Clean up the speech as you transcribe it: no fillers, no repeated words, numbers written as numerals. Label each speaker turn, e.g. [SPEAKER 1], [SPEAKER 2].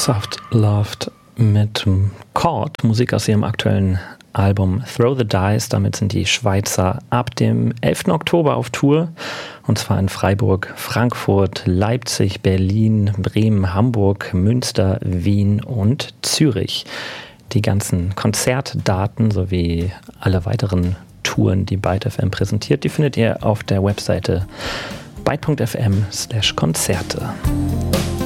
[SPEAKER 1] Soft Loved mit Chord, Musik aus ihrem aktuellen Album Throw the Dice. Damit sind die Schweizer ab dem 11. Oktober auf Tour, und zwar in Freiburg, Frankfurt, Leipzig, Berlin, Bremen, Hamburg, Münster, Wien und Zürich. Die ganzen Konzertdaten sowie alle weiteren Touren, die Byte FM präsentiert, die findet ihr auf der Webseite byte.fm/Konzerte.